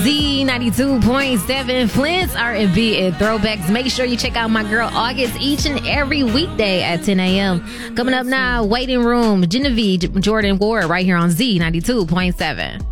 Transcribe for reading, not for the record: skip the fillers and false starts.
Z92.7 Flint's R&B and throwbacks. Make sure you check out my girl August each and every weekday at 10 a.m. Coming up now, Waiting Room, Genevieve Jordan Ward right here on Z92.7.